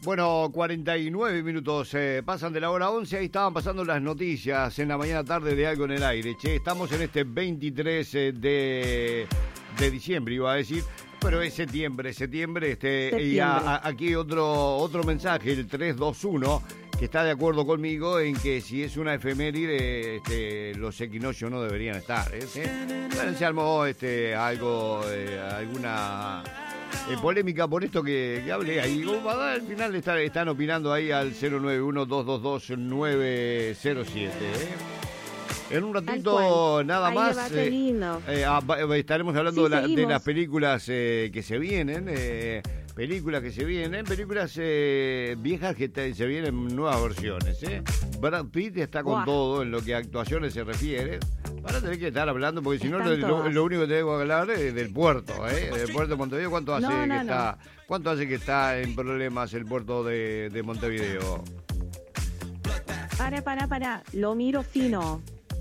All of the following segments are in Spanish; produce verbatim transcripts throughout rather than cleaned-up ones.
Bueno, cuarenta y nueve minutos eh, pasan de la hora once, ahí estaban pasando las noticias en la mañana tarde de Algo en el Aire. Che, estamos en este veintitrés de, de diciembre, iba a decir, pero es septiembre, septiembre, este, septiembre. Y a, a, aquí otro, otro mensaje, el tres dos uno, que está de acuerdo conmigo en que si es una efeméride, este, los equinoccios no deberían estar. ¿eh? Bueno, se armó este, algo, eh, alguna... Eh, polémica por esto que, que hablé ahí. Al final están, están opinando ahí al cero nueve uno, dos dos dos, nueve cero siete. ¿eh? En un ratito nada ahí más eh, eh, ah, estaremos hablando sí, de, la, de las películas eh, que se vienen. Eh, películas que se vienen, películas eh, viejas que te, se vienen nuevas versiones. ¿eh? Brad Pitt está con wow. todo en lo que a actuaciones se refiere. Van a tener que estar hablando, porque si no, lo, lo, lo único que tengo que hablar es del puerto, ¿eh? Del puerto de Montevideo. ¿Cuánto hace, no, no, que, no. Está, ¿cuánto hace que está en problemas el puerto de, de Montevideo? Para, para, para. Lo miro fino.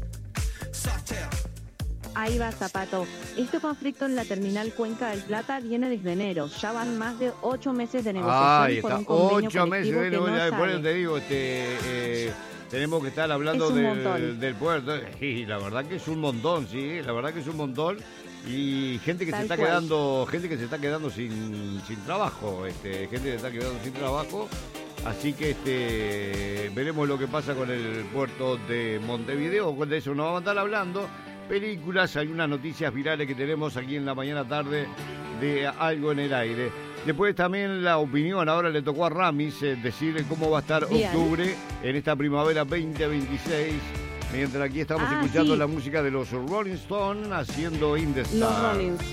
Ahí va, Zapato. Este conflicto en la terminal Cuenca del Plata viene desde enero. Ya van más de ocho meses de negociación. Ahí está, por un convenio ocho meses de negociación. No por eso te digo, este... Eh, tenemos que estar hablando del, del puerto. Y la verdad que es un montón, sí, la verdad que es un montón. Y gente que Tal se está cual. quedando, gente que se está quedando sin, sin trabajo, este, gente que se está quedando sin trabajo. Así que este veremos lo que pasa con el puerto de Montevideo. De eso nos vamos a estar hablando. Películas, hay unas noticias virales que tenemos aquí en la mañana tarde de Algo en el Aire. Después también la opinión, ahora le tocó a Ramis eh, decir cómo va a estar Bien. octubre en esta primavera veinte veintiséis. Mientras aquí estamos ah, escuchando sí. la música de los Rolling Stones haciendo In The Star. Los Rolling Stones.